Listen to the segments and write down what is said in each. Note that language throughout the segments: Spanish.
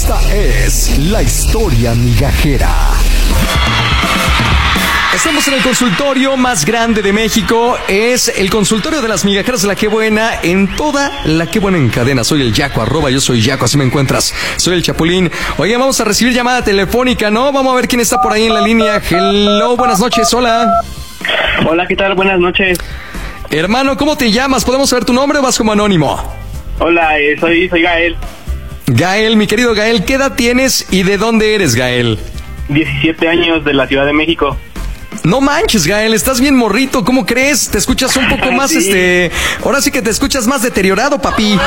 Esta es la historia migajera. Estamos en el consultorio más grande de México. Es el consultorio de las migajeras de La Qué Buena, en toda La Qué Buena en cadena. Soy el Yaco, @ yo soy Yaco, así me encuentras. Soy el Chapulín. Oye, vamos a recibir llamada telefónica, ¿no? Vamos a ver quién está por ahí en la línea. Hello, buenas noches, hola. Hola, ¿qué tal? Buenas noches. Hermano, ¿cómo te llamas? ¿Podemos saber tu nombre o vas como anónimo? Hola, soy Gael. Gael, mi querido Gael, ¿qué edad tienes y de dónde eres, Gael? 17 años, de la Ciudad de México. No manches, Gael, estás bien morrito, ¿cómo crees? Te escuchas un poco más, Sí. Ahora sí que te escuchas más deteriorado, papi.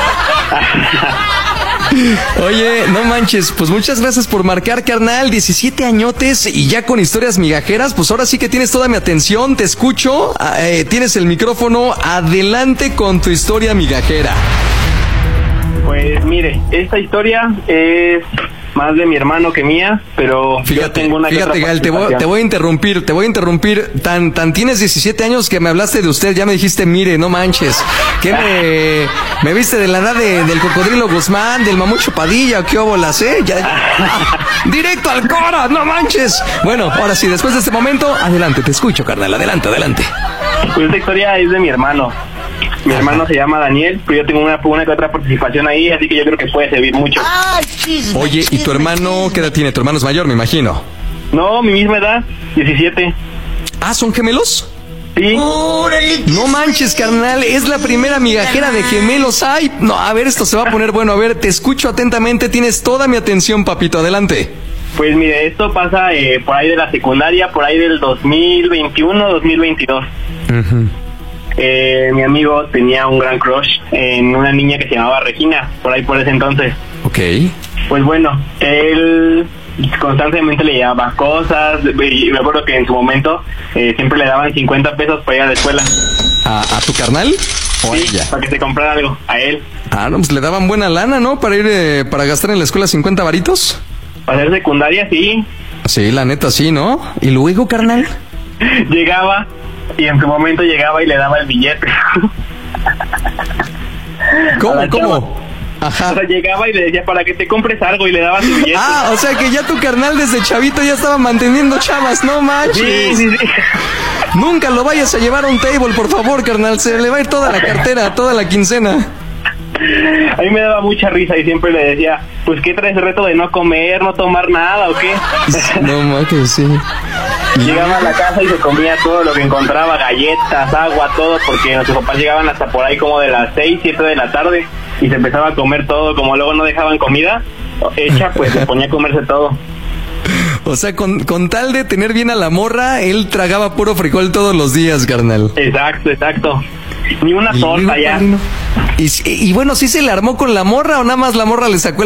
Oye, no manches, pues muchas gracias por marcar, carnal. 17 añotes y ya con historias migajeras, pues ahora sí que tienes toda mi atención, te escucho, tienes el micrófono, adelante con tu historia migajera. Pues mire, esta historia es más de mi hermano que mía, pero yo tengo una Fíjate, Gael, te voy a interrumpir. Tan tienes 17 años que me hablaste de usted, ya me dijiste, mire, no manches. ¿Qué me viste de la edad del Cocodrilo Guzmán, del Mamucho Padilla, qué óbolas, directo al cora, no manches. Bueno, ahora sí, después de este momento, adelante, te escucho, carnal, adelante. Pues esta historia es de mi hermano. Mi hermano se llama Daniel, pero yo tengo una que otra participación ahí, así que yo creo que puede servir mucho. Oye, ¿y tu hermano qué edad tiene? Tu hermano es mayor, me imagino. No, mi misma edad, 17. Ah, ¿son gemelos? Sí. No manches, carnal, es la primera migajera de gemelos. Ay, no, a ver, esto se va a poner bueno. A ver, te escucho atentamente, tienes toda mi atención, papito, adelante. Pues mire, esto pasa por ahí de la secundaria, por ahí del 2021, 2022. Mi amigo tenía un gran crush en una niña que se llamaba Regina, por ahí por ese entonces. Ok. Pues bueno, él constantemente le llevaba cosas, y me acuerdo que en su momento siempre le daban 50 pesos para ir a la escuela. ¿A tu carnal? ¿O Sí, a ella? para que se comprara algo, a él. Ah, no, pues le daban buena lana, ¿no? Para ir, para gastar en la escuela 50 varitos. Para hacer secundaria, sí. Sí, la neta, sí, ¿no? ¿Y luego, carnal? Llegaba, y en su momento llegaba y le daba el billete. ¿Cómo? Ajá. O sea, llegaba y le decía, para que te compres algo, y le daba su billete. Ah, o sea que ya tu carnal desde chavito ya estaba manteniendo chavas, no manches. Sí. Nunca lo vayas a llevar a un table, por favor, carnal, se le va a ir toda la cartera, toda la quincena. A mí me daba mucha risa y siempre le decía, pues ¿qué traes el reto de no comer, no tomar nada o qué? No manches, sí. Llegaba a la casa y se comía todo lo que encontraba, galletas, agua, todo, porque nuestros papás llegaban hasta por ahí como de las 6, 7 de la tarde y se empezaba a comer todo. Como luego no dejaban comida hecha, pues se ponía a comerse todo. O sea, con tal de tener bien a la morra, él tragaba puro frijol todos los días, carnal. Exacto. Ni una torta ya. Y bueno, ¿sí se le armó con la morra o nada más la morra le sacó